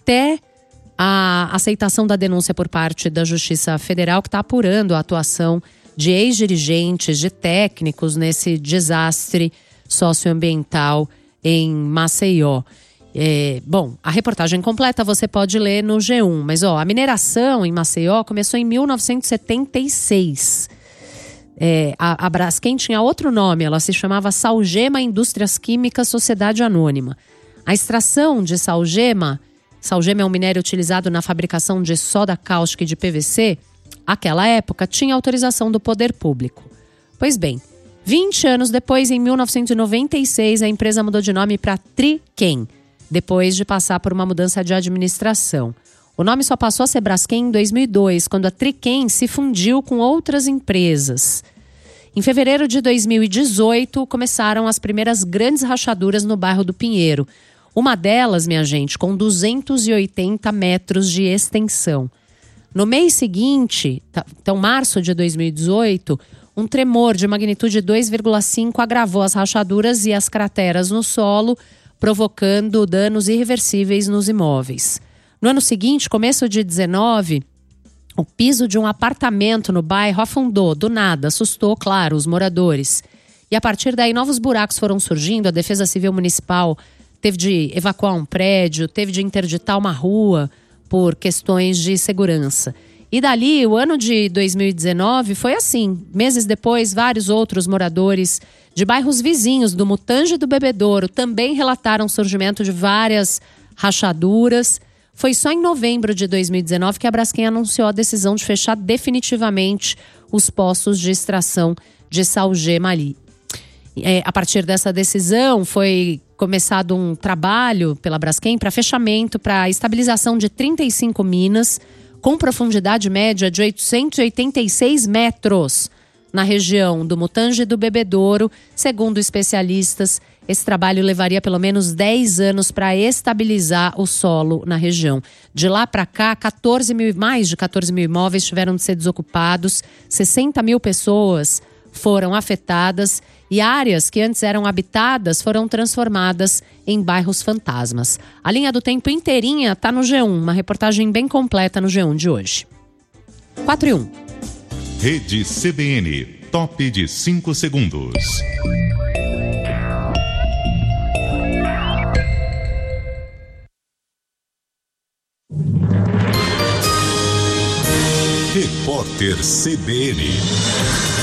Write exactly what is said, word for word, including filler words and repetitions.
até a aceitação da denúncia por parte da Justiça Federal, que está apurando a atuação de ex-dirigentes, de técnicos nesse desastre socioambiental em Maceió. É, bom, a reportagem completa você pode ler no G um, mas ó, a mineração em Maceió começou em mil novecentos e setenta e seis. É, a, a Braskem tinha outro nome, ela se chamava Salgema Indústrias Químicas Sociedade Anônima. A extração de salgema, salgema é um minério utilizado na fabricação de soda cáustica e de P V C, aquela época tinha autorização do poder público. Pois bem, vinte anos depois, em mil novecentos e noventa e seis, a empresa mudou de nome para Triquem, depois de passar por uma mudança de administração. O nome só passou a ser Braskem em dois mil e dois, quando a Triquem se fundiu com outras empresas. Em fevereiro de dois mil e dezoito, começaram as primeiras grandes rachaduras no bairro do Pinheiro. Uma delas, minha gente, com duzentos e oitenta metros de extensão. No mês seguinte, então março de dois mil e dezoito, um tremor de magnitude dois vírgula cinco agravou as rachaduras e as crateras no solo, provocando danos irreversíveis nos imóveis. No ano seguinte, começo de dezenove, o piso de um apartamento no bairro afundou, do nada, assustou, claro, os moradores. E a partir daí, novos buracos foram surgindo, a Defesa Civil Municipal teve de evacuar um prédio, teve de interditar uma rua por questões de segurança. E dali, o ano de dois mil e dezenove foi assim. Meses depois, vários outros moradores de bairros vizinhos do Mutange e do Bebedouro também relataram o surgimento de várias rachaduras. Foi só em novembro de dois mil e dezenove que a Braskem anunciou a decisão de fechar definitivamente os poços de extração de salgema ali. É, a partir dessa decisão, foi começado um trabalho pela Braskem para fechamento, para estabilização de trinta e cinco minas, com profundidade média de oitocentos e oitenta e seis metros na região do Mutange e do Bebedouro. Segundo especialistas, esse trabalho levaria pelo menos dez anos para estabilizar o solo na região. De lá para cá, quatorze mil, mais de quatorze mil imóveis tiveram de ser desocupados, sessenta mil pessoas foram afetadas e áreas que antes eram habitadas foram transformadas em bairros fantasmas. A linha do tempo inteirinha está no G um, uma reportagem bem completa no G um de hoje. quatro e um. Rede C B N, top de cinco segundos. Repórter C B N.